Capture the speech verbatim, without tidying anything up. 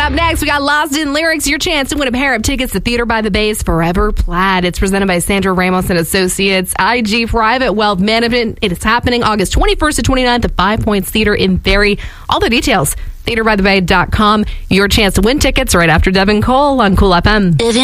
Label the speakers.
Speaker 1: up next, we got Lost in Lyrics, your chance to win a pair of tickets to Theater by the Bay's Forever Plaid. It's presented by Sandra Ramos and Associates, I G Private Wealth Management. It is happening August twenty-first to twenty-ninth at Five Points Theater in Barrie. All the details, theater by the bay dot com. Your chance to win tickets right after Devin Cole on Cool F M.